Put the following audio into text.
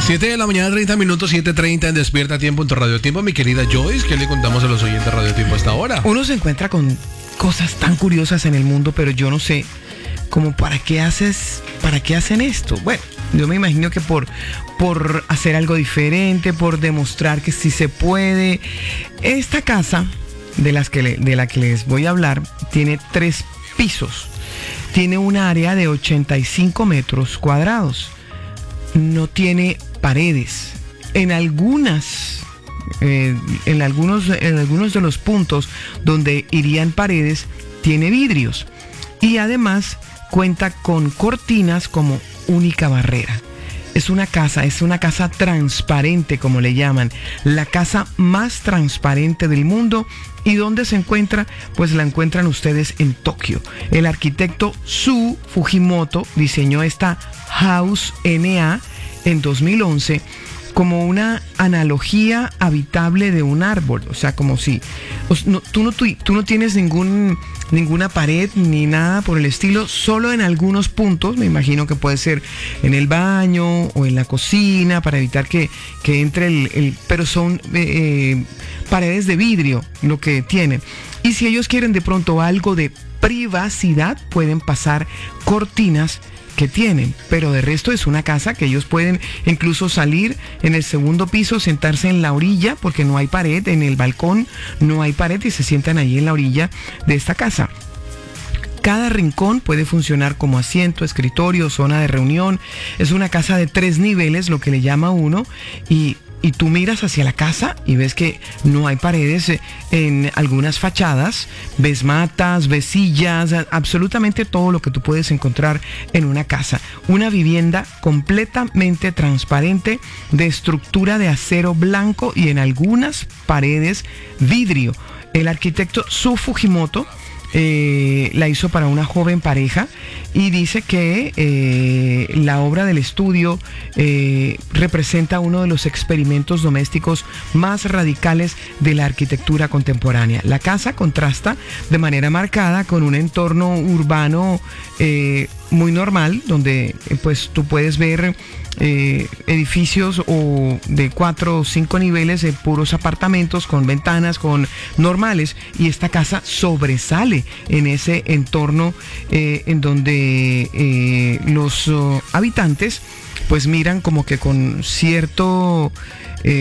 7 de la mañana, 30 minutos, 7:30 en Despierta Tiempo en tu Radio Tiempo. Mi querida Joyce, ¿qué le contamos a los oyentes de Radio Tiempo hasta ahora? Uno se encuentra con cosas tan curiosas en el mundo, pero yo no sé como para qué hacen esto. Bueno, yo me imagino que por hacer algo diferente, por demostrar que sí se puede. Esta casa de la que les voy a hablar tiene 3 pisos. Tiene un área de 85 metros cuadrados. No tiene paredes. En algunos de los puntos donde irían paredes, tiene vidrios. Y además cuenta con cortinas como única barrera. Es una casa transparente, como le llaman, la casa más transparente del mundo. ¿Y dónde se encuentra? Pues la encuentran ustedes en Tokio. El arquitecto Su Fujimoto diseñó esta House NA en 2011 como una analogía habitable de un árbol. O sea, como si tú no tienes ninguna pared ni nada por el estilo, solo en algunos puntos. Me imagino que puede ser en el baño o en la cocina para evitar que entre pero son paredes de vidrio lo que tienen. Y si ellos quieren de pronto algo de privacidad, pueden pasar cortinas que tienen, pero de resto es una casa que ellos pueden incluso salir en el segundo piso, sentarse en la orilla porque no hay pared, en el balcón no hay pared y se sientan ahí en la orilla de esta casa. Cada rincón puede funcionar como asiento, escritorio, zona de reunión. Es una casa de 3 niveles, lo que le llama uno, y tú miras hacia la casa y ves que no hay paredes en algunas fachadas, ves matas, ves sillas, absolutamente todo lo que tú puedes encontrar en una casa. Una vivienda completamente transparente, de estructura de acero blanco y en algunas paredes vidrio. El arquitecto Su Fujimoto la hizo para una joven pareja y dice que la obra del estudio representa uno de los experimentos domésticos más radicales de la arquitectura contemporánea. La casa contrasta de manera marcada con un entorno urbano muy normal, donde pues tú puedes ver edificios o de 4 o 5 niveles de puros apartamentos con ventanas, con normales, y esta casa sobresale en ese entorno en donde los habitantes pues miran como que con cierto